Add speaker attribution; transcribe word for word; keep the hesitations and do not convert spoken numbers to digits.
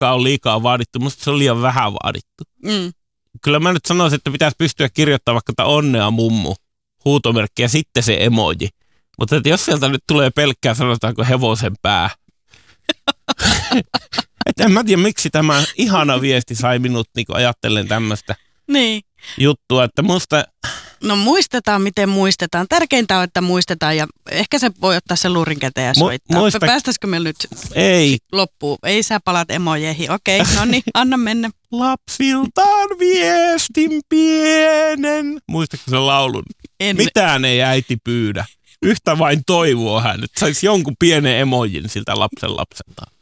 Speaker 1: todellakaan ole liikaa vaadittu. Musta se on liian vähän vaadittu.
Speaker 2: Mm.
Speaker 1: Kyllä mä nyt sanoisin, että pitäisi pystyä kirjoittamaan vaikka tämä onnea mummu huutomerkki ja sitten se emoji. Mutta että jos sieltä nyt tulee pelkkää, sanotaanko hevosen pää. Että en mä tiedä, miksi tämä ihana viesti sai minut niin ajattelen tämmöistä
Speaker 2: Niin.
Speaker 1: juttua, että musta...
Speaker 2: No muistetaan, miten muistetaan. Tärkeintä on, että muistetaan ja ehkä se voi ottaa sen luurin käteen ja soittaa.
Speaker 1: Muista...
Speaker 2: Päästäisikö me nyt
Speaker 1: Ei.
Speaker 2: loppuun? Ei sä palat emojeihin. Okei, no niin, anna mennä.
Speaker 1: Lapsiltaan viestin pienen. Muistatko sen laulun?
Speaker 2: En.
Speaker 1: Mitään ei äiti pyydä. Yhtä vain toivoo hän, että saisi jonkun pienen emojin siltä lapsen lapseltaan.